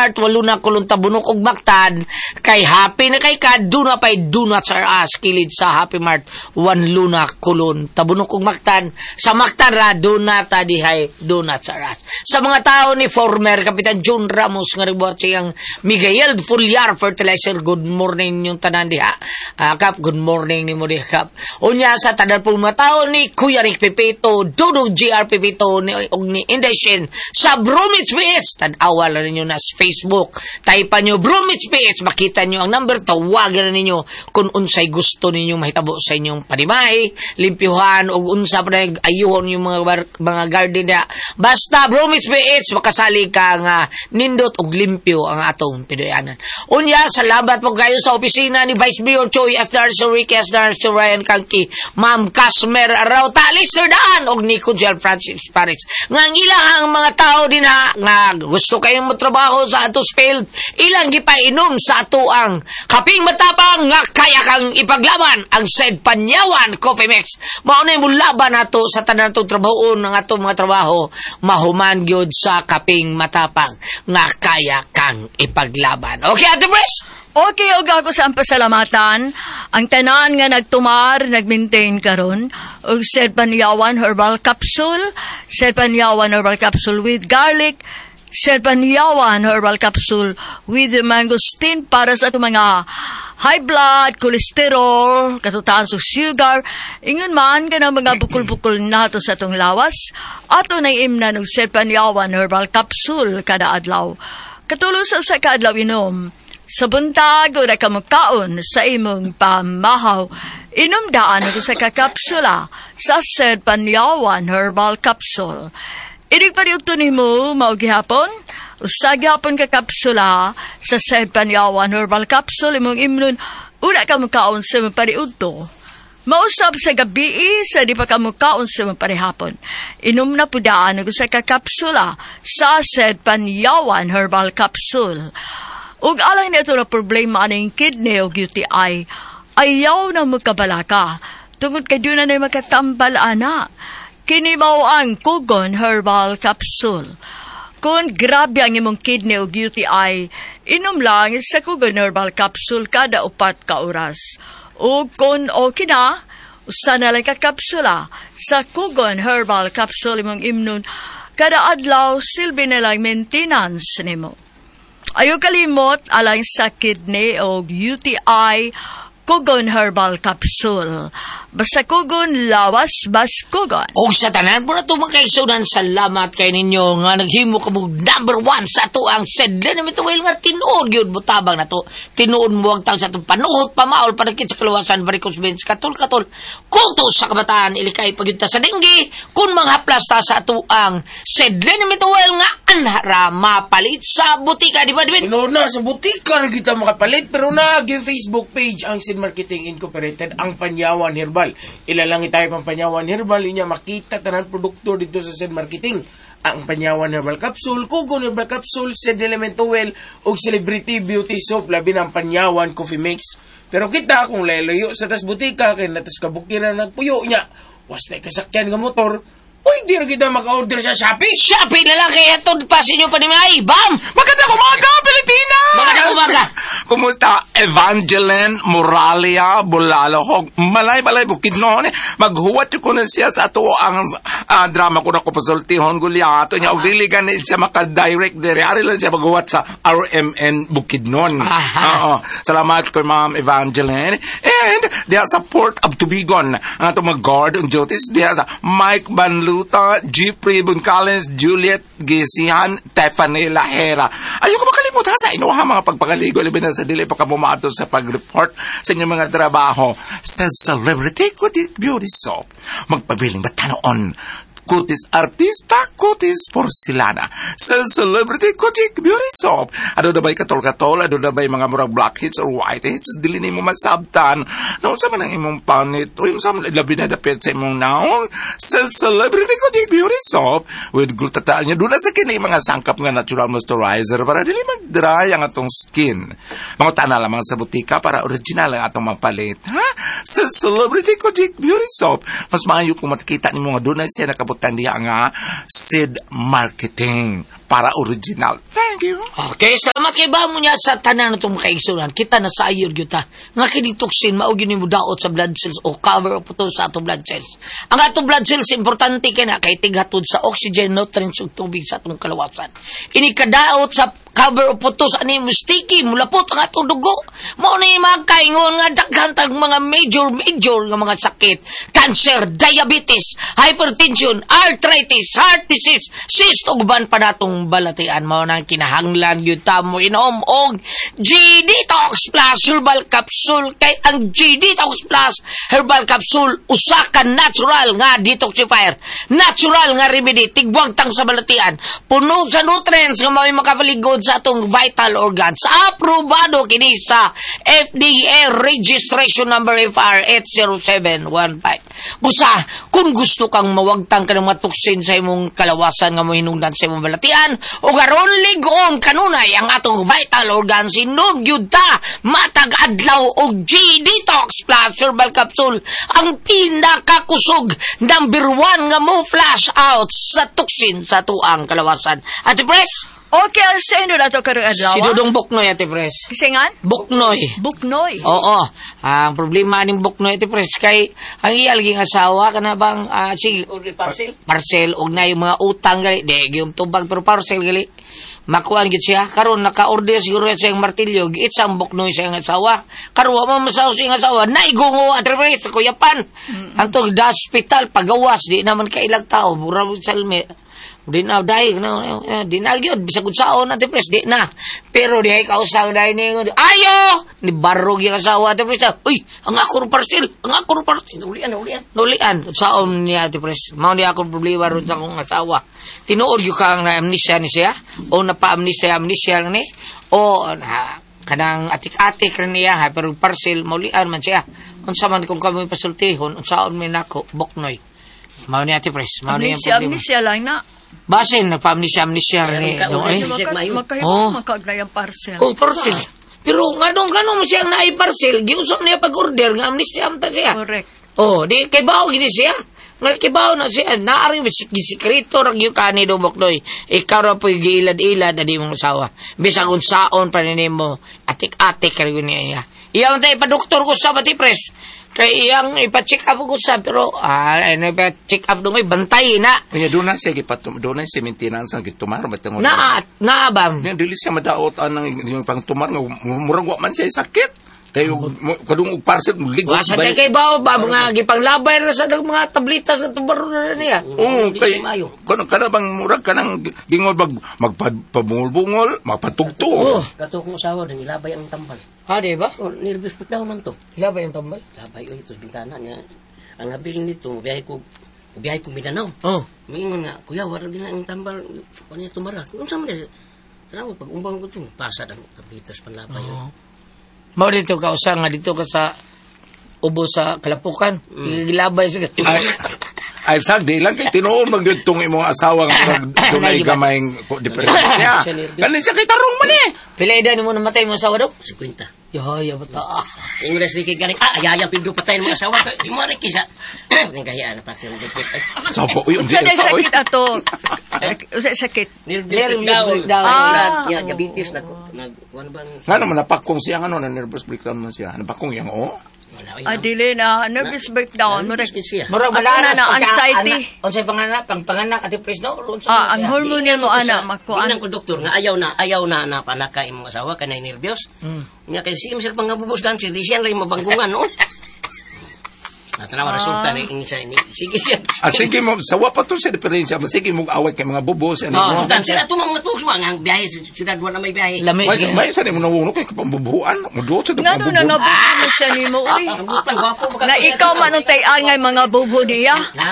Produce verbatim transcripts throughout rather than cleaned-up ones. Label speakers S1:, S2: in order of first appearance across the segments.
S1: Mart, walo na kulon tabunok og Mactan, kay Happy na kay ka, duna pa'y donuts are us, kilid sa Happy Mart, one luna kulon tabunok og Mactan, sa Mactan ra, donata dihay, donuts are us. Sa mga tao ni former Kapitan John Ramos, nga ribot siyang Miguel Foliar Fertilizer, good morning yung tanan diha. Uh, Kap, good morning ni mo diha, Kap. Unya sa tanan po mga tao ni Kuya Rick Pipito, Dodo G R Pipito, ni, og ni Indeshin, sa Bromwich P S, tan-awal na ninyo na sa Facebook, taypan nyo Bromwich P S, makita nyo ang number, tawagan na ninyo kung unsay gusto ninyo mahitabo sa inyong panimay, limpyuhan, o unsa pa na ayuhon yung mga, mga garden na. Basta Bromwich P S, makasali ka nga nindot og limpyo ang atong pinuyanan. Unya, salamat po kayo sa opisina ni Vice Mayor Choi Asdar Suric Asdar Surayan Kangki, Ma'am Casmer Arauta, Lister Daan, og ni Kujel Francis Paris. Nga ilang ang mga tao din ha, nga gusto kayong matrabaho sa atos field, ilang gipainom sa ato ang kaping matapang nga kaya kang ipaglaban ang said Panyawan Coffee Mix. Maunay mo laban nato sa tanan natong trabahoon ng atong mga trabaho, mahuman gyud sa kaping matapang nga kaya kang ipaglaban. Okay, Ate Pres?
S2: Okay, og ako sa pasalamatan ang tanan nga nagtumar, nagmaintain karon og said Panyawan Herbal Capsule, said Panyawan Herbal Capsule with garlic, said Panyawan Herbal Capsule with mangosteen para sa itong mga high blood, cholesterol, katutaan sa sugar, ingon man ka ng mga bukol-bukol nato sa itong lawas, ato na imna ng said Panyawan Herbal Capsule kada adlaw. Katulo sa usa ka adlaw inom, sa buntag o na kamukaon sa imong pamahaw, inom daan ako sa kakapsula sa said Panyawan Herbal Capsule. Inig pariugto ni mo, maugihapon, usagihapon kakapsula sa said Panyawan Herbal Capsule, imong imnon, una kamukaon sa imong pariugto. Mausap sa gabi, sa di pa kamukaon sa imong parihapon. Inom na po daan ako sa kakapsula sa said Panyawan Herbal Capsule. Ug alay na ito na problema ng kidney o U T I, ayaw na magkabalaka. Tungod kay doon na na makatambal ana. Kinimaw ang Kugon Herbal Capsule. Kung grabe ang imong kidney o U T I, inom lang sa Kugon Herbal Capsule kada upat ka oras. O kung okay na, usa na lang ka kapsula sa Kugon Herbal Capsule imong imnon, kada adlaw silbi na lang maintenance nimo. Ayaw kalimot, alang sa kidney o U T I, Kugon Herbal Capsule. Basta Kugon, lawas, bas Kugon.
S1: O sa tanan po na ito mga kaisunan, salamat kay ninyo nga naghimo ka mo number one sa ito ang sedle na mituwil nga tinuod yun mo tabang na ito. Tinuod mo ang tawag sa itong panuhot, pamaol, panakit sa kaluwasan, varicose veins, katul-katul, kutos sa kabataan, ilikay pagyunta sa dinggi, kung mga haplas ta sa ito ang sedle na mituwil nga anhara mapalit sa butika, di ba, di ba?
S3: No, na, sa butika na kita makapalit, pero na, yung Facebook page ang Sin Marketing Incorporated, ang Panyawan Herbal. Ilalangi tayo pang Panyawan Herbal, yun niya makita tanan produkto dito sa Sin Marketing. Ang Panyawan Herbal Capsule, Kugon Herbal Capsule, Said Element Oil, o Celebrity Beauty Soap, labi ng Panyawan Coffee Mix. Pero kita, kung lalayo sa tas butika, kaya natas kabukiran nagpuyo niya, was na kasakyan ng motor, uy, di rin kita maka-order sa Shopee.
S1: Shopee na lang kaya ito pa sa inyo panimay. Bam!
S3: Magandang umaga, Pilipinas!
S1: Magandang umaga!
S4: Kumusta? Evangeline Moralia Bulalahog. Malay-malay bukid noon. Maghuwat ko na siya sa ito ang uh, drama ko na kupasultihon gulyato niya. O dili ka na siya maka-direct dire. Ari lang siya maghuwat sa R M N bukid noon. Uh, salamat ko, Ma'am Evangeline. And there's support of Tubigon. Ang ito mag-guard ang duties. There's Mike Banluta, Jeffrey Buncalens, Juliet Gisihan, Tiffany Lahera. Ayoko makalimutan sa inuha mga pagpakaligo. Liban na sa dili pa kamumato sa pag-report sa inyong mga trabaho sa Celebrity Kutik Beauty Soap. Magpabiling batanoon. Kutis artista, kutis porcelana. Sa Celebrity Kutik Beauty Soap. Ano na ba'y katol-katol? Ano na ba'y mga murag black hits or white hits? Dili na mo masabtan. Noon sa man ang imong panit o yung sa labi na dapit sa imong naong. Sa Celebrity Kutik Beauty Soap with glutathione niya. Doon na sa kini mga sangkap nga natural moisturizer para dili mag-dry ang atong skin. Mga tana lamang sa butika para original ang atong mapalit. Ha? Sa Celebrity Kutik Beauty Soap. Mas maayo kung matikita ni mga doon na siya nakapot daotan diha nga Sid Marketing para original. Thank you.
S1: Okay, salamat kay ba mo niya sa tanan itong makaigsunan. Kita na sa ayod yun ta. Nga kinitoksin, maugin mo daot sa blood cells o cover up ito sa atong blood cells. Ang atong blood cells, importante ka na kay tighatod sa oxygen, nutrients ug tubig sa atong kalawasan. Ini kadaot sa cover up ito sa aning sticky, mulapot ang atong dugo. Mao na yung mga kaingon nga daghan tag mga major, major nga mga sakit. Cancer, diabetes, hypertension, arthritis, heart disease, cyst ug ban pa natong balatian. Mao nang kinahanglan gyud ta mo inom og G-Detox Plus Herbal Capsule. Kay ang G-Detox Plus Herbal Capsule usa ka natural nga detoxifier, natural nga remedy tigwag tang sa balatian, puno sa nutrients nga mao'y makapaligod sa atong vital organs. Aprobado kini sa F D A registration number F R eight zero seven one five. Busa, kung gusto kang mawagtang ka ng matuksin sa imong kalawasan nga mohinungdan sa imong balatian, o garon ligon kanunay ang atong vital organs, inom gyud ta matag adlaw og G-Detox Plus Herbal Capsule, ang pinakakusog number one nga mo flash out sa tuksin sa tuang kalawasan. Ate Pres,
S2: Okay, ang sino na to karong adlaw?
S1: si Dudong Buknoy, Ate Pres.
S2: Kisingan?
S1: Buknoy.
S2: Buknoy.
S1: Oo. Ang problema ning Buknoy, Ate Pres, kay ang iyalging asawa kana bang uh, sige,
S2: Parcel.
S1: parcel og na yung mga utang gali, di gyud tubag pero parcel gali. Makuan gid siya karon naka-order siguro siya ang martilyo giit sa Buknoy sa iyang asawa. Karon wa man masaw sa iyang asawa naigungo Ate Pres sa kuyapan. Mm-hmm. Antong da hospital pagawas di naman kailang tao mura salme. Di na, dahil, no, di na, yun, bisag unsaon, Ate Pres, di na. Pero di ay kausang dahil niya, ayo! Ni barog yung asawa, Ate Pres, uy, ang ako parcel, ang ako parcel, nulian, nulian, nulian, unsaon niya, Ate Pres, mao di ako problema ron sa akong asawa. Tinuod yung kang na-amnesia ni siya, o napa-amnesia, amnesia ni, o, na, kanang atik-atik rin niya, ha, pero parcel, maulian man siya. Unsa man kung kami pasultihon, unsaon may nako, Buknoy. Mao ni Ate Pres, mao ni ang
S2: Amnesia,
S1: problema.
S2: amnesia lang na.
S1: Basin, nagpa-amnesia-amnesia ni Noe.
S2: Magkahibo,
S1: Oh.
S2: magkaagnay ang parcel.
S1: Oh, parcel. Pero ganong ganong siyang naay parcel, giusap niya pag-order nga amnesia amta siya.
S2: Correct.
S1: Oh, di kay bao gini siya. Nga kay bao na siya, naari gisikreto ra gyud kani do Buknoy. Ikaw ra po'y giilad-ilad adi mong asawa. Bisag unsaon pa nimo, atik-atik ra gyud niya. Iyang tay pa doktor ko sa Ate Pres. Kay iyang ipa-check up ko sa pero ah ano ipa-check up dungay bantay na.
S4: Kanya doon na siya gipatum doon na siya maintenance ang gitumar batang.
S1: Na na bam.
S4: Nya dili siya madaot ang yung pangtumar nga murag wa man siya sakit. Kay kadung og parcel ligo.
S1: Wasa kay kay bao ba mga gipanglabay ra sa mga tableta sa tubaro na niya.
S4: Oo, kay kana kana bang murag kanang gingol bag magpabungol-bungol, mapatugtog.
S1: Oh,
S5: Kato kong asawa, nang ilabay ang tambal.
S1: ha di ba?
S5: So, nervous breakdown man to.
S1: Hila ba yung tambal?
S5: Labay, o ito sa bintana niya. Ang habil nito, biyahe ko, biyahe ko Mindanao.
S1: Oh.
S5: Mingon nga, kuya, wala gina ang tambal. Ano yung tumara? Kung saan mo niya? Salamat, pag umbang ko ito, pasad ang tablitas panlabay.
S1: Oh. Mao dito ka usa nga dito ka sa ubo sa Kalapukan. Mm. Gilabay sa
S4: Ay, ay sag di lang kay tinuod magdutong imong asawa nga dunay gamayng diferensya. Kanin siya kay tarong man eh.
S1: Pila edad mo namatay mo asawa daw?
S5: Sikwenta.
S1: Yaya bata.
S5: Ingles ni kay galing, ah, ayayang pindo patayin mga asawa. Di mo rin kisa. Ang kahiyaan na pati yung dupit.
S4: So po uy
S2: Sa day sakit ato. Sa sakit.
S5: Nervous
S1: Nervous
S5: breakdown.
S1: breakdown.
S5: Ah. Nga, diabetes na, nag, ano bang,
S4: nga naman napakong siya ano na nervous breakdown man siya. Napakong yang o.
S5: wala.
S2: Ah, dili na. Nervous breakdown.
S5: Nervous
S2: Murag,
S5: kid siya.
S1: Murag
S2: Ako
S1: malanas
S2: na na, anxiety.
S1: Unsay panganak, pang panganak Ate Pres no? Unsa
S2: ah,
S1: man
S2: ang
S1: siya?
S2: hormone mo, ana, makuan.
S5: Tingnan ko, doktor, nga ayaw na, ayaw na na panaka imong asawa, kanay nervyos.
S1: Mm.
S5: Nga kay si Mister Pangabubos dan si Lisian rin mabanggungan, no? Natanawa resulta ni ing sa ini. Sige siya.
S4: Ah, sige mo, sawa pa to sa diferensya. Sige mo away kay mga bubos. Ano
S1: Ah,
S4: mo?
S5: Dan sila tumang mga tugs mga ang biyahe sila duwa na may biyahe.
S1: Lami
S4: May
S1: sige.
S4: may sa mo nawuno kay kapambubuan. Muduot sa
S2: Nga no,
S4: pambubuan.
S2: nangabubo mo siya ni mo, uy.
S5: Ang butang gwapo mo
S2: Na ikaw man ang tayan ngay mga bubo niya.
S5: Ha?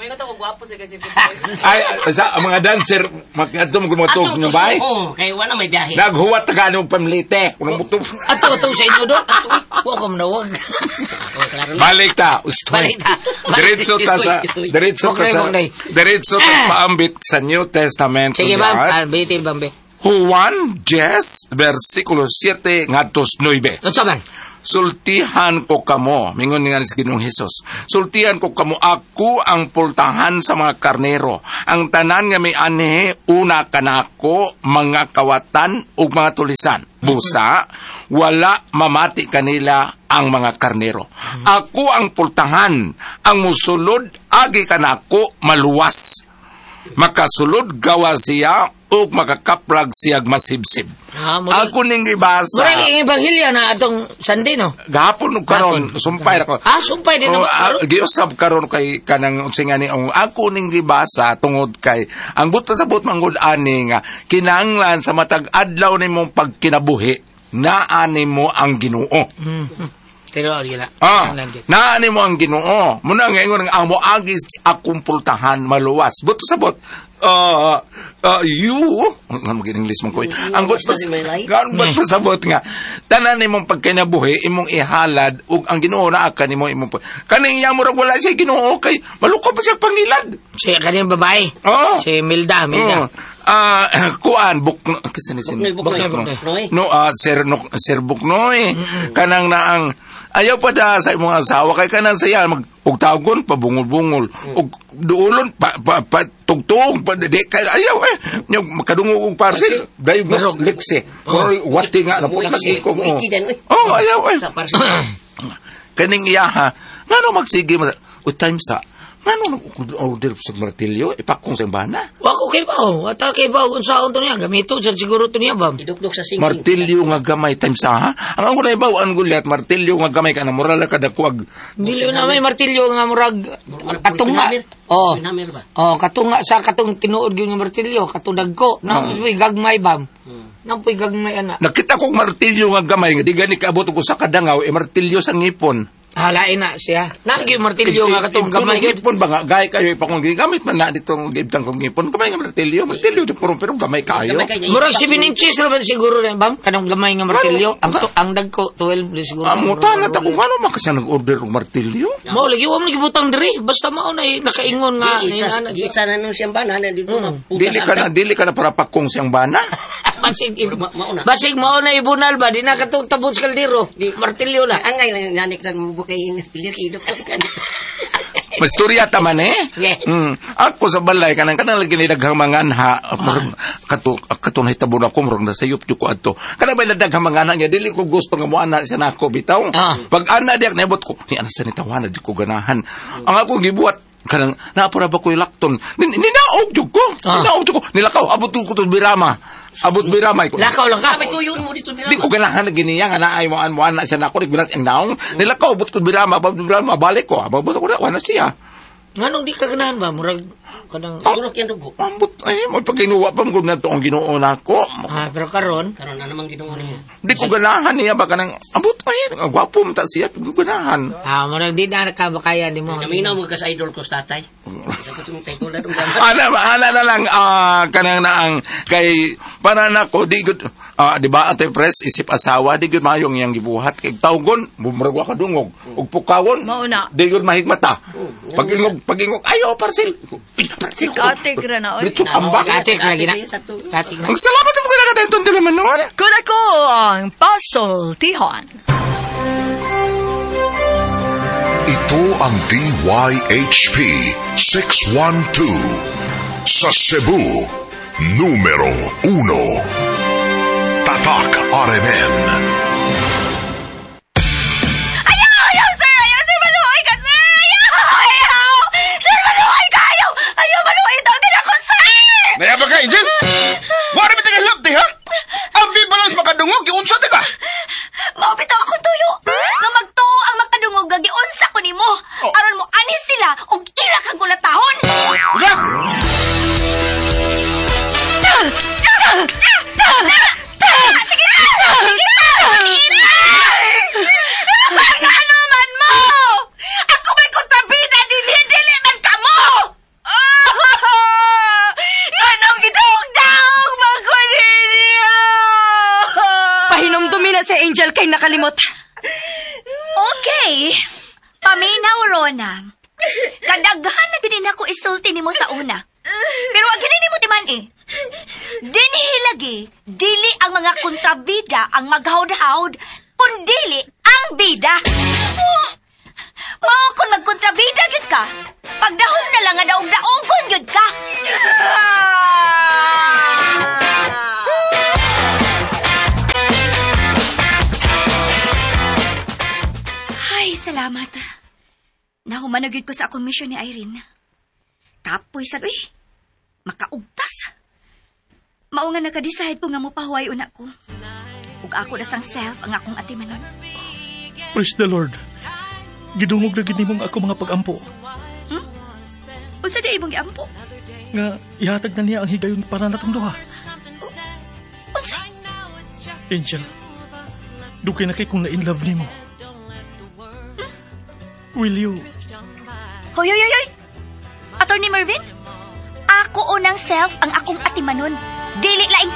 S4: Ay, sa ang mga dancer, magkadto mo gumutog sa bay.
S5: Oo, kay wala may biyahe.
S4: Naghuwat ta kanong pamlite. Unang mutup.
S1: Ato ato sa inyo do. Ato. Wa ko manawag.
S5: Oh, klaro na.
S4: Balik ta. Ustoy.
S1: Balik ta.
S4: Diretso ta sa
S5: Istoy, istoy.
S4: diretso ta
S1: Okay,
S4: sa
S1: okay.
S4: diretso ta paambit sa New Testament.
S1: Sige
S4: Kuya.
S1: ma'am, albiti bambe.
S4: Juan ten, versikulo siete ngadtos nueve.
S1: Unsa man?
S4: sultihan ko kamo, mingon nga si Ginoong Hesus, sultihan ko kamo, ako ang pultahan sa mga karnero. Ang tanan nga may ane, una kanako, mga kawatan o mga tulisan. Busa, wala mamati kanila ang mga karnero. Ako ang pultahan, ang musulod, agi kanako, maluwas. Makasulod gawa siya, o makakaplag siyag masibsib.
S1: Ah, mura-
S4: Ako ning ibasa.
S1: Murag yung ebanghelyo na atong Sunday, no?
S4: Gahapon ug karon sumpay ako.
S1: Ah, sumpay din
S4: Oh,
S1: naman.
S4: ah, giusab karon kay kanang singani ang ako ning gibasa tungod kay ang but sa but manggod ani nga kinahanglan sa matag adlaw nimong pagkinabuhi naa nimo ang Ginoo.
S1: Pero, gila.
S4: Ah,
S1: Ang langgit.
S4: naa nimo ang Ginoo. Muna nga ingon nga ang moagis akong pultahan maluwas. But sa but uh, uh, you, ang mag-English man ko, eh. ang but
S5: Basta si may light.
S4: Gaan ba't pasabot nga? Tanan nimong pagkinabuhi, imong ihalad, ug ang Ginoo naa ka nimo imong pa- kaning iya murag wala siya Ginoo kay maluko pa siya pangilad.
S1: Si kaniyang babae.
S4: Oh.
S1: Si Milda, Milda.
S4: Oh. Ah, kuan buk kasi ni sin
S5: Buknoy, buknoy,
S1: buknoy.
S5: buknoy.
S4: no ah sir no sir Buknoy kanang naang ayaw pa da sa imong asawa kay kanang saya mag ug tawgon pabungol-bungol ug duolon pa, pa, pa tugtog pa di kay ayaw eh nya makadungog og parcel dai
S1: Barog.
S4: lekse or wati nga na po lagi ko oh
S5: Wiki din, uy.
S4: oh ayaw eh
S5: Sa parsi.
S4: kaning iya ha ngano magsige mas o time sa ngano order sa martilyo ipakong sa bana
S1: Wako kay bao. Ata kay bao kung saan to niya. Gamito sa siguro to niya, bam.
S5: Idukdok sa sing-sing.
S4: martilyo nga gamay time sa ha ang ang unay baw ang gulat martilyo nga gamay ka na moral ka dakwag
S1: Dili na may martilyo nga murag katunga.
S5: Pinamir.
S1: Oh.
S5: Pinamir ba?
S1: Oh, katunga sa katong tinuod gyud nga martilyo, katong dagko. Na may gagmay, bam. Nang po'y gagmay ana.
S4: nakita kong martilyo nga gamay nga di gani kaabot ko sa kadangaw e martilyo sa ngipon
S1: Halain na siya. Nagi martilyo nga katong gamay gyud.
S4: ngipon ba nga gay kayo ipakong gamit man na ditong gibtang kong ngipon gamay nga martilyo martilyo di puro pero gamay kayo
S5: Gamay kayo.
S1: Murag seven inches ra ba siguro rin, bam? Kanang gamay nga martilyo. Ang to, ang dagko twelve di siguro.
S4: amo tanat ako ngano man kasi nag-order og martilyo
S1: Mo lagi wa mo gibutang diri basta mao na eh, nakaingon nga.
S5: Giitsas
S1: ina-
S5: giitsa na nung siyang bana na dito na.
S4: dili ka na dili ka na para pakong siyang bana
S1: Basig
S5: Ma- mauna.
S1: Basig mao na ibunal ba di na katong tabot sa kaldero.
S5: Di-
S1: Martilyo na.
S5: Angay lang nanik na mubukay yung tilir idukdok ka.
S4: Masturya taman eh.
S1: Yeah.
S4: Mm. Ako sa balay kanang kanang lagi ni daghang manganha murag kato kato hitabon ako murag na sayop jud ko adto. Kana ba daghang manganha niya dili ko gusto nga moana siya nako bitaw.
S1: Ah.
S4: Pag ana diak naibot ko ni ana sa ni tawana di ko ganahan. Ang ako gibuat kanang napura ba ko lakton. Nin- Ninaog jud ko.
S1: Ah.
S4: Ninaog jud ko. Nilakaw abot ko to birama. Abot birama ko.
S1: Lakaw lang ka.
S5: Kami tuyon mo dito
S4: Di ko ganahan na giniya nga naay mo an mo ana siya nako di gulat ang naong. Nilakaw abot ko birama abot birama balik ko. Abot ko na wala siya.
S1: Nganong di ka ganahan ba murag kanang
S5: Siguro kyan dugo.
S4: Ambot ay mo pag ginuwa pa mo na to ang Ginoo nako.
S1: ah pero karon
S5: Karon na namang ginoo niya.
S4: Di ko ganahan niya ba kanang ambot ay ang gwapo mo ta siya di ko ganahan.
S1: ah murag di na ka bakaya di mo.
S5: Naminaw mo ka sa idol ko sa tatay. Sa katong title na itong gamit.
S4: Ana ana na lang ah, kanang na ang kay para nako di gud ah, di ba ate press isip asawa di gud mayong yang gibuhat kay tawgon bumurag wa ka dungog ug pukawon
S2: Mauna.
S4: di gud mahigmata. Pagingog pagingog ayo parcel. Uy, parcel ko.
S2: Katik ra na, oy.
S4: Dito ambak.
S1: Katik lagi na.
S5: Satu.
S1: Katik na.
S4: Ang salamat sa mga nakatenton din naman noon.
S2: Kung ako ang puzzle, Tihon.
S6: Ito ang D Y H P six one two sa Cebu, numero uno. Tatak R M N.
S7: Ayaw! Ayaw, sir! Ayaw, sir! Maluhay ka, sir! Ayaw! Ayaw! Sir, maluhay ka! Ayaw! Ayaw, maluhay daw din ako, sir!
S4: Naya ba ka, Angel? Wala ba tayo love, ha? Ang balance makadungog, iunsa di ka?
S7: Maupito akong tuyo. Nga magtuo ang makadungog nga giunsa ko nimo.
S4: Oh.
S7: Aron mo anis sila og ira kang kulatahon.
S4: Usa?
S7: Sige na! Sige na! Ira! Ano man mo? Ako may kontrabida dili-dili man ka mo! Anong gidawag-dawag magkulinya?
S8: Pahinomdumi na si Angel kay nakalimot.
S7: Okay. Paminaw, Rona. Kadaghan na din ako isulti nimo sa una. Pero wag gini mo timan eh. Dinihilagi, dili ang mga kontrabida ang maghawd-hawd, kundili ang ang bida. Mao kung magkontrabida gid ka. Pagdahom na lang nga daog-daogon gid ka. Ay, salamat. Nahuman na gyud ko sa akong mission ni Irene. Kapoy sad uy. Makaugtas. Mao nga nakadeside ko nga mopahuway una ko. Ug ako na sang self ang akong atimanon.
S8: Praise the Lord. Gidungog na gini mong ako mga pagampo.
S7: Hmm? Unsa di imong giampo?
S8: Nga ihatag na niya ang higayon para natong duha.
S7: Unsa?
S8: Angel, dugay na kay kung na-in love nimo. Hmm? Will you?
S7: Hoy, hoy, hoy, hoy! Attorney Mervin? Ako unang self ang akong atimanon. Dili laing